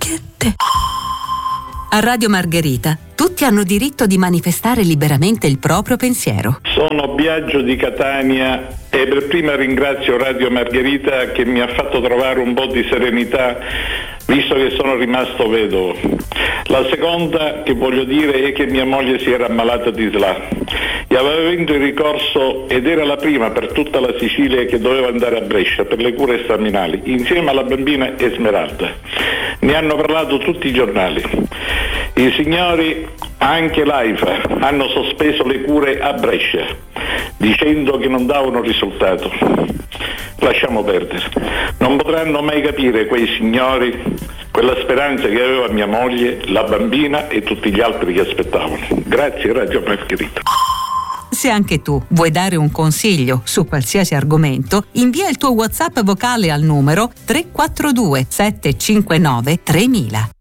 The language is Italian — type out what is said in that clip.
bacchette. A Radio Margherita tutti hanno diritto di manifestare liberamente il proprio pensiero. Sono Biagio di Catania e per prima ringrazio Radio Margherita che mi ha fatto trovare un po' di serenità visto che sono rimasto vedovo. La seconda che voglio dire è che mia moglie si era ammalata di SLA e aveva vinto il ricorso ed era la prima per tutta la Sicilia che doveva andare a Brescia per le cure staminali insieme alla bambina Esmeralda. Ne hanno parlato tutti i giornali. I signori, anche l'AIFA, hanno sospeso le cure a Brescia dicendo che non davano risultato. Lasciamo perdere. Non potranno mai capire quei signori quella speranza che aveva mia moglie, la bambina e tutti gli altri che aspettavano. Grazie Radio Margherita. Se anche tu vuoi dare un consiglio su qualsiasi argomento, invia il tuo WhatsApp vocale al numero 342 759 3000.